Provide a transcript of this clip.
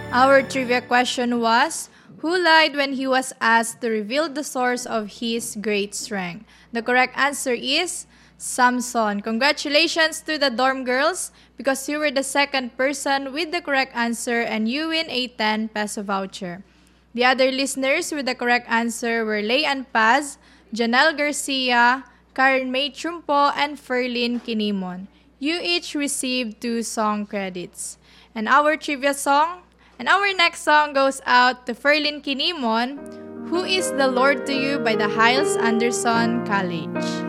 Our trivia question was, who lied when he was asked to reveal the source of his great strength? The correct answer is Samson. Congratulations to the dorm girls because you were the second person with the correct answer and you win a 10 peso voucher. The other listeners with the correct answer were Leyan Paz, Janelle Garcia, Karen May Chumpo, and Ferlin Kinimon. You each received 2 song credits. And our trivia song, and our next song goes out to Ferlin Kinimon, Who is the Lord to You by the Hiles Anderson College.